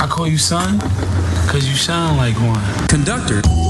I call you son because you sound like one. Conductor